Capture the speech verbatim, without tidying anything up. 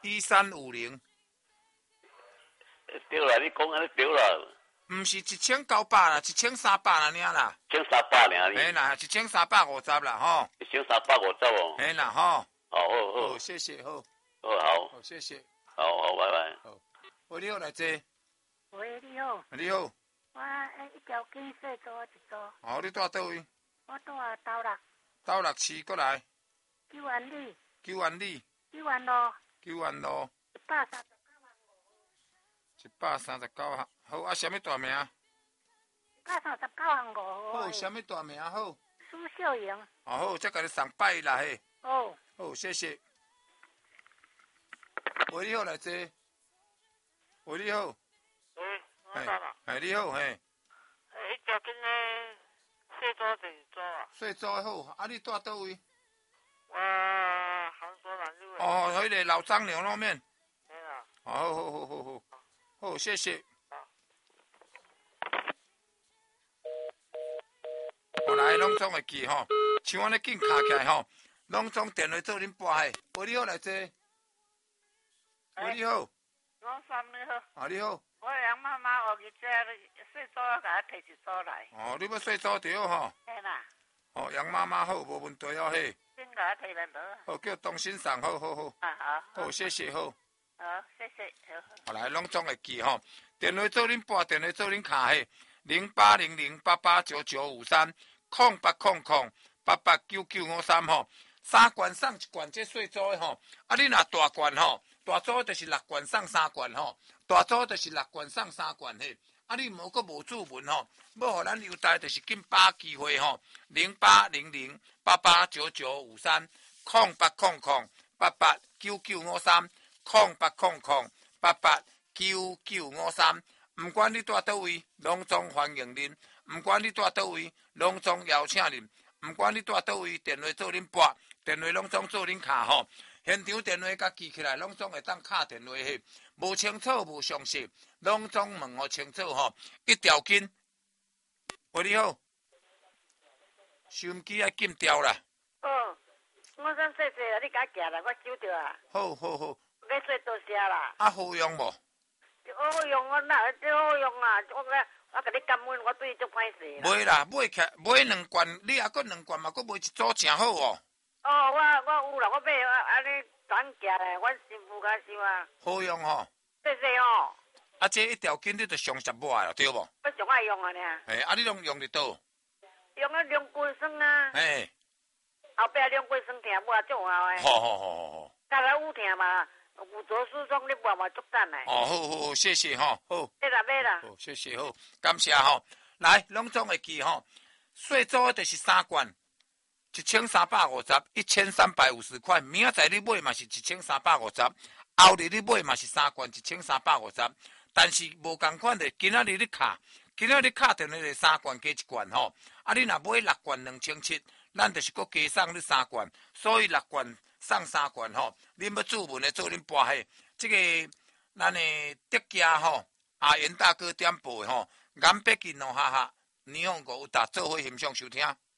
一三五零。 对啦，你讲安尼对啦。 毋是一千九百啦，一千三百啦，尔啦。 一千三百尔。 嘿啦，一千三百五十啦，吼。 一千三百五十哦。 嘿啦，吼。 好好好。 好，谢谢，好。 好好。 好，谢谢。 好好，拜拜。 好。喂，你好，来坐。 喂，你好。 你好。 我一条街细租一租。 哦，你住倒位？ 我住啊斗六。 斗六市过来。 九万里。 九万里。 九万路。 九万路。 一百三十九万五。 一百三十九号。好啊，什么大名？ 一百三十九万五。 好，什么大名？好。 苏秀莹。 哦好，再给你送拜啦嘿。 哦。 好，谢谢。喂，你好，来坐。喂，你好。 喂，我到了。 哎，你好，嘿。 哎，条间呢，细租就是租啊。 细租好，啊，你住倒位？ 我杭州南路。 哦，迄个老张牛肉面。 对啦。 好好好好好，好，谢谢。后来拢总会记吼，像我咧紧卡起来吼，拢总电话做恁拨嘿。喂，你好，来坐。喂，你好。 我三你好。 啊，你好。 我杨妈妈学日这细租甲我摕一组来。 哦，你要细租着吼。 嘿啦。 哦，杨妈妈好，无问题哦嘿。 先甲我摕来无。 好，叫东新上，好好好。 啊好。 好，谢谢好。 好，谢谢。好。 后来拢总会记吼，电话做恁拨，电话做恁卡嘿，零八零零八八九九五三，空八空空八八九九五三吼，三罐送一罐这细租的吼，啊你若大罐吼，大租就是六罐送三罐吼，大租就是六罐送三罐嘿，啊你无个无注文吼，要互咱优待就是紧把机会吼，零八零零八八九九五三，空八空空八八九九五三。空八空空八八九九五三，唔管你住倒位，拢总欢迎恁；唔管你住倒位，拢总邀请恁；唔管你住倒位，电话做恁拨，电话拢总做恁卡吼。现场电话甲记起来，拢总会当敲电话去。无清楚无详细，拢总问我清楚吼。一条筋。喂，你好，收音机爱禁掉啦。 哦，我想细细啊，你甲行来，我收着啊。 好好好。 要说多谢啦。 啊，好用无？ 好用，我哪这好用啊！我个我甲你感恩，我对你足歹势啦。 买啦，买起买两罐，你也搁两罐嘛，搁买一组真好哦。 哦，我我有啦，我买安尼转行来，阮媳妇甲收啊。 好用吼。 谢谢哦。 啊，这一条筋你就上十抹了，对无？ 我上爱用啊呢。 嘿，啊，你拢用伫倒？ 用啊龙骨酸啊。 嘿。 后壁龙骨酸疼抹足好诶。 好好好好好。 甲来有疼嘛？有做输送你抹嘛足赞诶。 哦，好好好，谢谢吼，好。 买啦买啦。 好，谢谢好，感谢吼。来，拢总会记吼，细租就是三罐，一千三百五十，一千三百五十块。明仔载你买嘛是一千三百五十，后日你买嘛是三罐，一千三百五十。但是无共款的，今仔日你卡，今仔日卡电话是三罐加一罐吼。啊，你若买六罐两千七，咱就是搁加送你三罐，所以六罐送三罐吼。恁要注文的做恁拨嘿，这个咱的德家吼，阿元大哥点播的吼，眼北京农哈哈，霓虹五有达做伙欣赏收听。